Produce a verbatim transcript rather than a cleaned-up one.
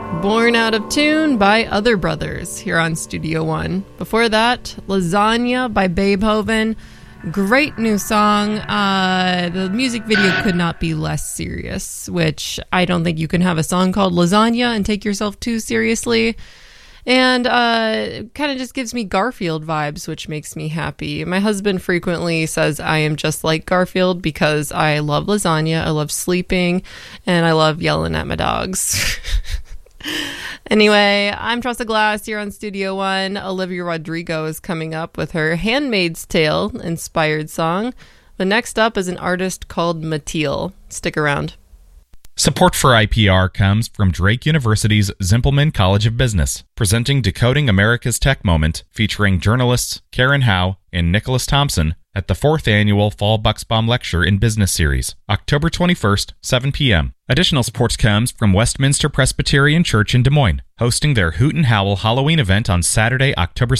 Born Out of Tune by Other Brothers here on Studio One. Before that, Lasagna by Beethoven. Great new song. Uh, the music video could not be less serious, which I don't think you can have a song called Lasagna and take yourself too seriously. And uh, kind of just gives me Garfield vibes, which makes me happy. My husband frequently says I am just like Garfield because I love lasagna, I love sleeping, and I love yelling at my dogs. Anyway, I'm Tressa Glass here on Studio One. Olivia Rodrigo is coming up with her Handmaid's Tale inspired song. But next up is an artist called Matil. Stick around. Support for I P R comes from Drake University's Zimpelman College of Business, presenting Decoding America's Tech Moment, featuring journalists Karen Howe and Nicholas Thompson at the fourth annual Fall Bucksbaum Lecture in Business Series, October twenty-first, seven p.m. Additional support comes from Westminster Presbyterian Church in Des Moines, hosting their Hoot and Howl Halloween event on Saturday, October